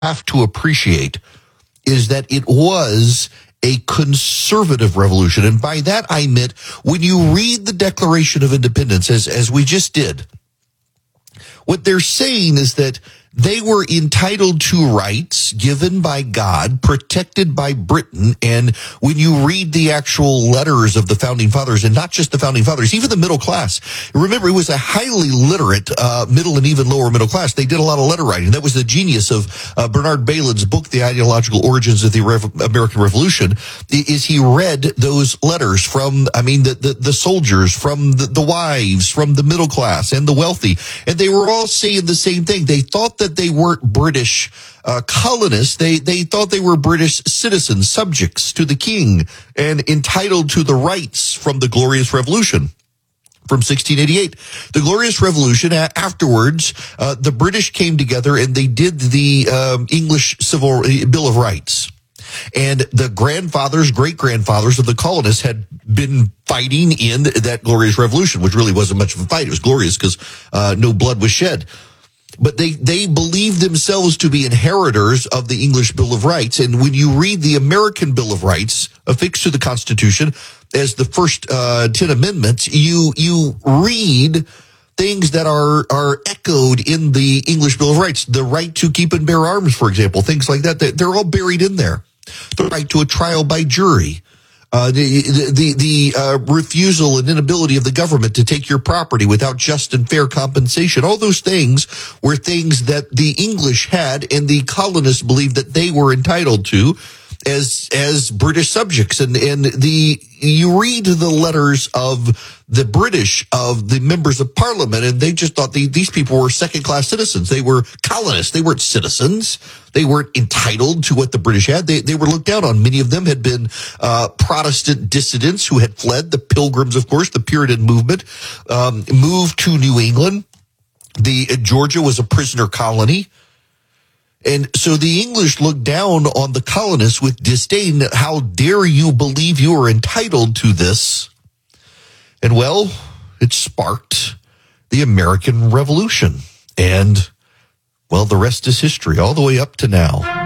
have to appreciate is that it was a conservative revolution. And by that I meant when you read the Declaration of Independence, as we just did, what they're saying is that they were entitled to rights given by God, protected by Britain. And when you read the actual letters of the Founding Fathers, and not just the Founding Fathers, even the middle class, remember, it was a highly literate middle and even lower middle class. They did a lot of letter writing. That was the genius of Bernard Baylin's book, The Ideological Origins of the American Revolution, is he read those letters from, the soldiers, from the wives, from the middle class and the wealthy. And they were all saying the same thing. They thought that they weren't British colonists. They thought they were British citizens, subjects to the king, and entitled to the rights from the Glorious Revolution from 1688. The Glorious Revolution, afterwards, the British came together and they did the English Civil Bill of Rights. And the grandfathers, great-grandfathers of the colonists had been fighting in that Glorious Revolution, which really wasn't much of a fight. It was glorious because no blood was shed. But they believed themselves to be inheritors of the English Bill of Rights. And when you read the American Bill of Rights affixed to the Constitution as the first 10 amendments, you read things that are echoed in the English Bill of Rights. The right to keep and bear arms, for example, things like that. They're all buried in there. The right to a trial by jury. The refusal and inability of the government to take your property without just and fair compensation. All those things were things that the English had and the colonists believed that they were entitled to as British subjects. And you read the letters of the British, of the members of Parliament, and they just thought these people were second-class citizens. They were colonists. They weren't citizens. They weren't entitled to what the British had. They were looked down on. Many of them had been Protestant dissidents who had fled. The Pilgrims, of course, the Puritan movement, moved to New England. Georgia was a prisoner colony. And so the English looked down on the colonists with disdain. How dare you believe you are entitled to this? And well, it sparked the American Revolution. And well, the rest is history all the way up to now.